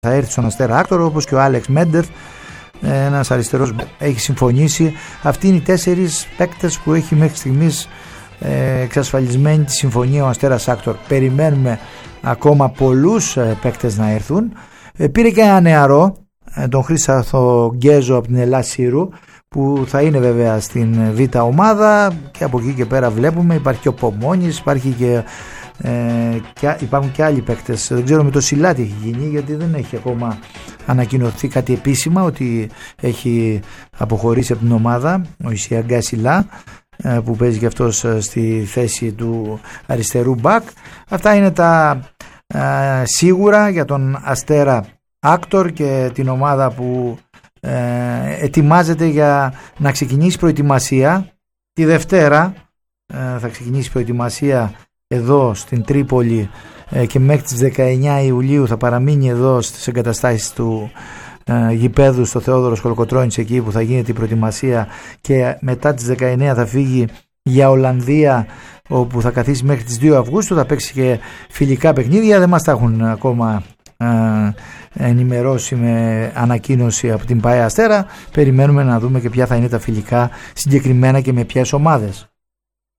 θα έρθει στον Αστέρα Άκτορ, όπως και ο Άλεξ Μέντεθ, ένας αριστερός, έχει συμφωνήσει. Αυτοί είναι οι 4 παίκτες που έχει μέχρι στιγμής εξασφαλισμένη τη συμφωνία ο Αστέρας Άκτορ. Περιμένουμε ακόμα πολλούς παίκτες να έρθουν. Πήρε και ένα νεαρό, τον Χρήσταθο Γκέζο από την Ελλάς Σύρου, που θα είναι βέβαια στην Β' ομάδα, και από εκεί και πέρα βλέπουμε υπάρχει και ο Πομόνης, υπάρχουν και άλλοι παίκτες. Δεν ξέρω με το Σιλά τι έχει γίνει, γιατί δεν έχει ακόμα ανακοινωθεί κάτι επίσημα ότι έχει αποχωρήσει από την ομάδα ο Ισιαγκά Σιλά, που παίζει και αυτός στη θέση του αριστερού μπακ. Αυτά είναι τα σίγουρα για τον Αστέρα Άκτορ και την ομάδα που ετοιμάζεται για να ξεκινήσει προετοιμασία. Τη Δευτέρα θα ξεκινήσει προετοιμασία εδώ στην Τρίπολη και μέχρι τις 19 Ιουλίου θα παραμείνει εδώ στις εγκαταστάσεις του γηπέδου στο Θεόδωρος Κολοκοτρώνης, εκεί που θα γίνεται η προετοιμασία, και μετά τις 19 θα φύγει για Ολλανδία, όπου θα καθίσει μέχρι τις 2 Αυγούστου, θα παίξει και φιλικά παιχνίδια. Δεν μας τα έχουν ακόμα ενημερώσει με ανακοίνωση από την ΠΑΕ Αστέρα. Περιμένουμε να δούμε και ποια θα είναι τα φιλικά συγκεκριμένα και με ποιες ομάδες.